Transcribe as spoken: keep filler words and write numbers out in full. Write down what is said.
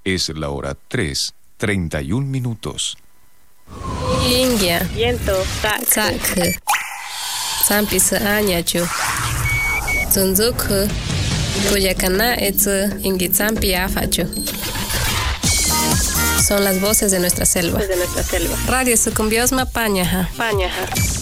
Es la hora tres, treinta y un minutos. Ingia. Viento. Sak. Sak. Sampis Anyachu. Zunzuk. Kuyakana etz Ingitsampi Afachu. Son las voces de nuestra selva. De nuestra selva. Radio Sucumbiosma Pañaja. Pañaja.